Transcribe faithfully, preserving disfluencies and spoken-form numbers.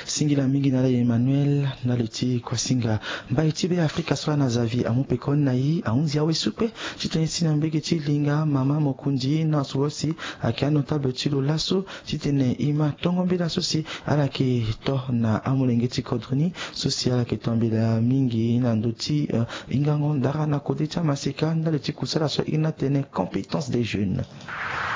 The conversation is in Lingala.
singila mingi na Emmanuel na leti kwa singa mbai tibe Afrika swa na zavi amupe kon na yi aunzi awe supe chitensi na mbege chilinga mama mokundi na suosi akia notable chilo laso chitene ima tongo mbela sosi ala ke to na amulenge tikodroni sosi ala ke tombela mingi na ndoti uh, ingango ndara na kodeta maseka na leti kusala so ina tene compétence des jeunes.